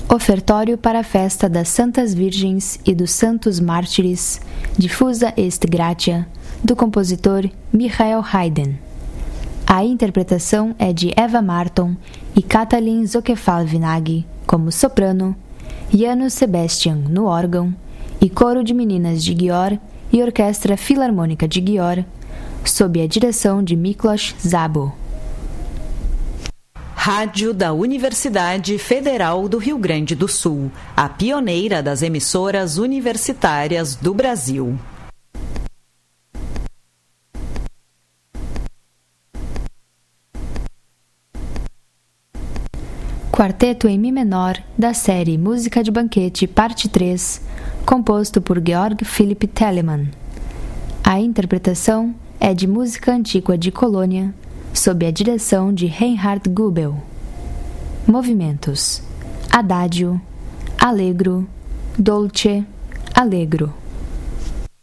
Ofertório para a festa das Santas Virgens e dos Santos Mártires, Diffusa est gratia, do compositor Michael Haydn. A interpretação é de Eva Marton e Katalin Zockefalvinag como soprano, Janusz Sebastian no órgão e coro de meninas de Győr e Orquestra Filarmônica de Győr, sob a direção de Miklos Szabo. Rádio da Universidade Federal do Rio Grande do Sul, a pioneira das emissoras universitárias do Brasil. Quarteto em Mi menor, da série Música de Banquete, parte 3, composto por Georg Philipp Telemann. A interpretação é de música antiga de Colônia, sob a direção de Reinhard Goebel. Movimentos: Adagio, Allegro, Dolce, Allegro.